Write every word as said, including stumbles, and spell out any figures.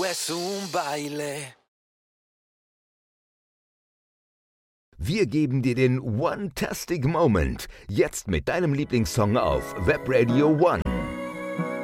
es un baile. Wir geben dir den One-Tastic Moment. Jetzt mit deinem Lieblingssong auf Web Radio One.